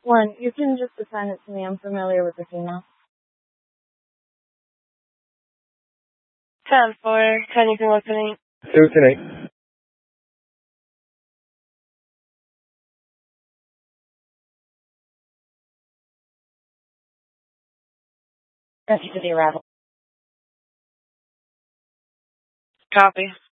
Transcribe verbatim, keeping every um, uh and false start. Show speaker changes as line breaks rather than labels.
One, you can just assign it to me. I'm familiar with the female.
ten four, ten you can listen eight.
Susan eight.
Rescue to the arrival.
Copy.